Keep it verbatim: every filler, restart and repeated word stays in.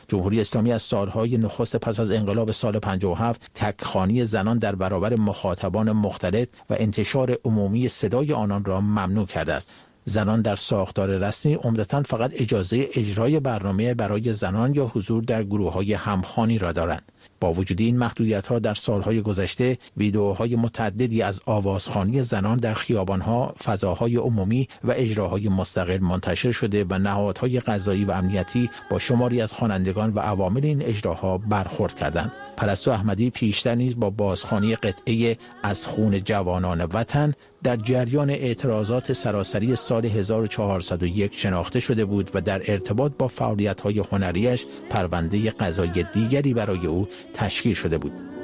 جمهوری اسلامی از سالهای نخست پس از انقلاب سال پنجاه و هفت تکخوانی زنان در برابر مخاطبان مختلط و انتشار عمومی صدای آنان را ممنوع کرده است. زنان در ساختار رسمی عمدتاً فقط اجازه اجرای برنامه برای زنان یا حضور در گروه‌های همخوانی را دارند. با وجود این محدودیت‌ها در سالهای گذشته ویدئوهای متعددی از آوازخوانی زنان در خیابان‌ها، فضاهای عمومی و اجراهای مستقل منتشر شده و نهادهای قضایی و امنیتی با شماری از خوانندگان و عوامل این اجراها برخورد کردند. پرستو احمدی پیشتر نیز با بازخوانی قطعه از خون جوانان وطن در جریان اعتراضات سراسری سال هزار و چهارصد و یک شناخته شده بود و در ارتباط با فعالیت‌های هنریش پرونده قضایی دیگری برای او تشکیل شده بود.